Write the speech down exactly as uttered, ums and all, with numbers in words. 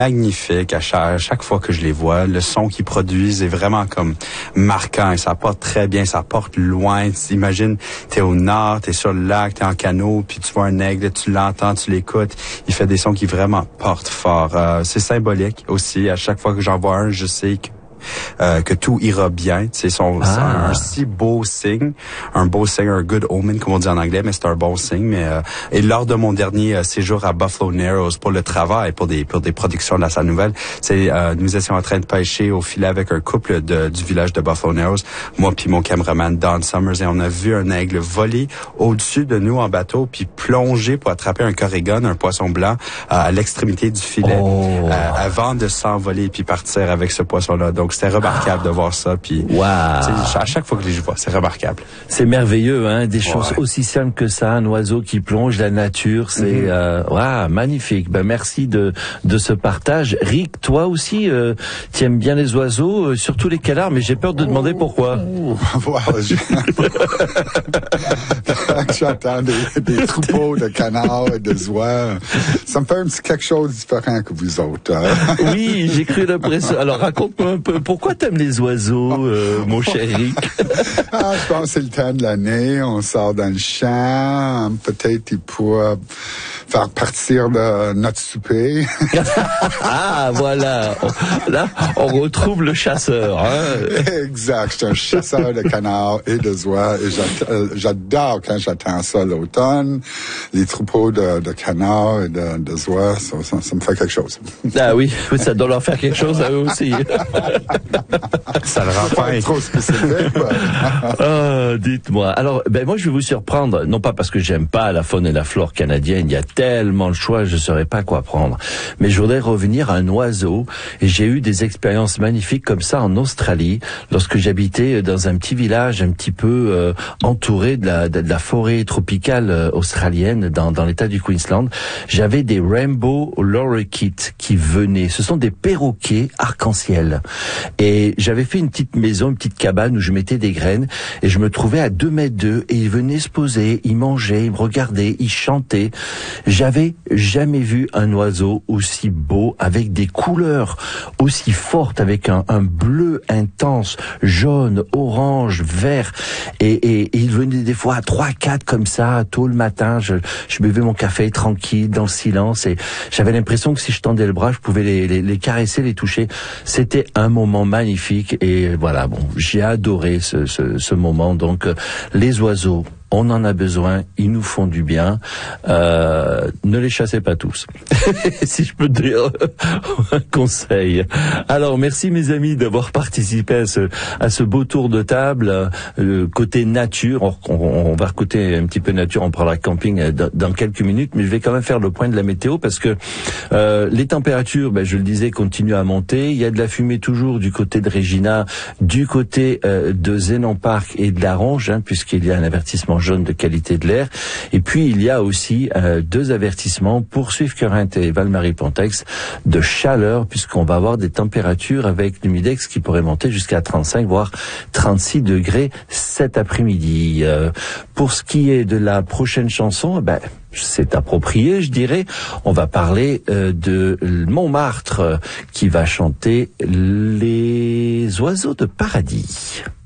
magnifique à chaque, à chaque fois que je les vois. Le son qu'ils produisent est vraiment comme marquant et ça porte très bien, ça porte loin. Imagine, t'es au nord, t'es sur le lac, t'es en canot, puis tu vois un aigle, tu l'entends, tu l'écoutes. Il fait des sons qui vraiment portent fort. Euh, c'est symbolique aussi. À chaque fois que j'en vois un, je sais que Euh, que tout ira bien. C'est son Ah. c'est un, un si beau signe, un beau signe, un good omen comme on dit en anglais, mais c'est un bon signe. Mais euh, et lors de mon dernier euh, séjour à Buffalo Narrows pour le travail, pour des pour des productions de la Salle Nouvelle, c'est euh, nous étions en train de pêcher au filet avec un couple de, du village de Buffalo Narrows, moi puis mon cameraman Don Summers, et on a vu un aigle voler au-dessus de nous en bateau puis plonger pour attraper un corrigan, un poisson blanc euh, à l'extrémité du filet, oh. euh, avant de s'envoler puis partir avec ce poisson-là. Donc c'était remarquable de voir ça. Puis wow. à chaque fois que je les vois, c'est remarquable. C'est merveilleux, hein, des choses ouais. aussi simples que ça, un oiseau qui plonge, la nature, c'est mm-hmm. euh, wow, magnifique. Ben merci de de ce partage. Rick, toi aussi, euh, tu aimes bien les oiseaux, euh, surtout les canards, mais j'ai peur de demander pourquoi. Oh, wow, je... J'entends des, des troupeaux de canards et de oies. Ça me fait un petit quelque chose de différent que vous autres. Hein? Oui, j'ai cru l'impression. Alors raconte-moi un peu, pourquoi t'aimes les oiseaux, euh, mon cher Rick? Ah, je pense que c'est le temps de l'année, on sort dans le champ, peut-être il pourra faire partir de notre souper. Ah, voilà, là, on retrouve le chasseur. Hein? Exact, je suis un chasseur de canards et de oies, et j'adore quand j'attends ça l'automne, les troupeaux de, de canards et de, de oies, ça, ça, ça me fait quelque chose. Ah oui, ça doit leur faire quelque chose à eux aussi. Ça le rend pas trop spécifique. Ah, dites-moi. Alors, ben moi, je vais vous surprendre, non pas parce que j'aime pas la faune et la flore canadienne, il y a tellement de choix, je saurais pas quoi prendre. Mais je voudrais revenir à un oiseau, et j'ai eu des expériences magnifiques comme ça en Australie, lorsque j'habitais dans un petit village un petit peu euh, entouré de la, de, de la forêt tropicale euh, australienne, dans, dans l'état du Queensland. J'avais des rainbow lorikeets qui venaient. Ce sont des perroquets arc-en-ciel. Et j'avais fait une petite maison, une petite cabane où je mettais des graines, et je me trouvais à deux mètres d'eux, et ils venaient se poser, ils mangeaient, ils me regardaient, ils chantaient. J'avais jamais vu un oiseau aussi beau, avec des couleurs aussi fortes, avec un, un bleu intense, jaune, orange, vert, et, et, et ils venaient des fois à trois, quatre comme ça, tôt le matin, je, je buvais mon café tranquille, dans le silence, et j'avais l'impression que si je tendais le bras, je pouvais les, les, les caresser, les toucher. C'était un moment magnifique, et voilà, bon, j'ai adoré ce, ce, ce moment. Donc, euh, les oiseaux, on en a besoin, ils nous font du bien. Euh, ne les chassez pas tous, si je peux dire un conseil. Alors, merci mes amis d'avoir participé à ce, à ce beau tour de table. Euh, côté nature, on, on, on va côté un petit peu nature, on parlera camping dans, dans quelques minutes, mais je vais quand même faire le point de la météo parce que euh, les températures, ben, je le disais, continuent à monter. Il y a de la fumée toujours du côté de Regina, du côté euh, de Zénon Park et de la Ronge, hein, puisqu'il y a un avertissement jaune de qualité de l'air. Et puis, il y a aussi euh, deux avertissements pour Suifkerent et Val-Marie-Pontex de chaleur, puisqu'on va avoir des températures avec l'humidex qui pourrait monter jusqu'à trente-cinq, voire trente-six degrés cet après-midi. Euh, pour ce qui est de la prochaine chanson, ben, c'est approprié, je dirais. On va parler euh, de Montmartre, euh, qui va chanter Les oiseaux de paradis.